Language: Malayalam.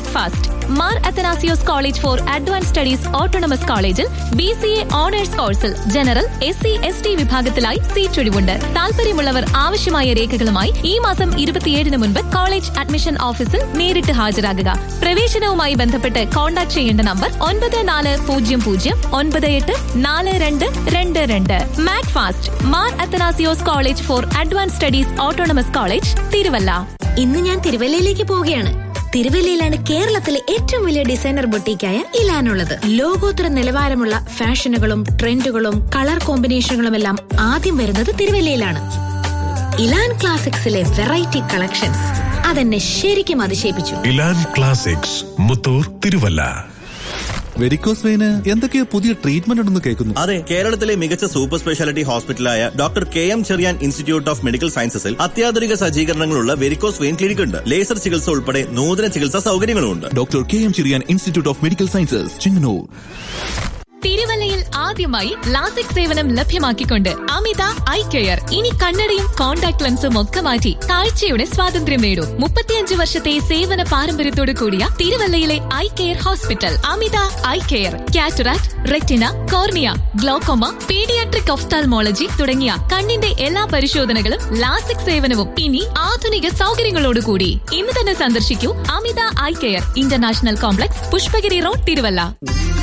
Mac fast. Mar Athanasios college four advance studies autonomous കോളേജിൽ BCA ഓണേഴ്സ് കോഴ്സിൽ ജനറൽ, SC/ST വിഭാഗത്തിലായി സീറ്റ് ഒഴിവുണ്ട്. താല്പര്യമുള്ളവർ ആവശ്യമായ രേഖകളുമായി ഈ മാസം 27 മുൻപ് കോളേജ് അഡ്മിഷൻ ഓഫീസിൽ നേരിട്ട് ഹാജരാകുക. പ്രവേശനവുമായി ബന്ധപ്പെട്ട് കോൺടാക്ട് ചെയ്യേണ്ട number 9400984222. Mac fast, Mar Athanasios college four advance studies autonomous college, Thiruvalla. ഇന്ന് ഞാൻ തിരുവല്ലയിലേക്ക് പോവുകയാണ്. തിരുവല്ലയിലാണ് കേരളത്തിലെ ഏറ്റവും വലിയ ഡിസൈനർ ബൊട്ടീക്കായ ഇലാനുള്ളത്. ലോകോത്തര നിലവാരമുള്ള ഫാഷനുകളും ട്രെൻഡുകളും കളർ കോമ്പിനേഷനുകളും എല്ലാം ആദ്യം വരുന്നത് തിരുവല്ലയിലാണ്. ഇലാൻ ക്ലാസിക്സിലെ വെറൈറ്റി കളക്ഷൻസ് അതെന്നെ ശരിക്കും അതിശയിപ്പിച്ചു. ഇലാൻ ക്ലാസിക്സ്, മുത്തൂർ, തിരുവല്ല. വെരിക്കോസ് വെയിന് എന്തൊക്കെയോ പുതിയ ട്രീറ്റ്മെന്റ് ഉണ്ടെന്ന് കേൾക്കുന്നു. അതെ, കേരളത്തിലെ മികച്ച super speciality ഹോസ്പിറ്റലായ doctor KM Cherian institute of medical സയൻസസിൽ അത്യാധുനിക സജ്ജീകരണങ്ങളുള്ള വെരിക്കോസ് വെയിൻ ക്ലിനിക് ഉണ്ട്. ലേസർ ചികിത്സ ഉൾപ്പെടെ നൂതന ചികിത്സാ സൗകര്യങ്ങളുണ്ട്. Doctor KM Cherian institute of medical sciences, Chengannur. തിരുവല്ലയിൽ ആദ്യമായി ലാസിക് സേവനം ലഭ്യമാക്കിക്കൊണ്ട് അമിത ഐ കെയർ. ഇനി കണ്ണടയും കോൺടാക്ട് ലെൻസും ഒക്കെ മാറ്റി കാഴ്ചയുടെ സ്വാതന്ത്ര്യം നേടൂ. 35 വർഷത്തെ സേവന പാരമ്പര്യത്തോടു കൂടിയ തിരുവല്ലയിലെ ഐ കെയർ ഹോസ്പിറ്റൽ അമിത eye care. Cataract, retina, cornea, glaucoma, paediatric ophthalmology തുടങ്ങിയ കണ്ണിന്റെ എല്ലാ പരിശോധനകളും ലാസിക് സേവനവും ഇനി ആധുനിക സൗകര്യങ്ങളോടുകൂടി. ഇന്ന് തന്നെ സന്ദർശിക്കൂ അമിത eye care, international complex, Pushpagiri road, Thiruvalla.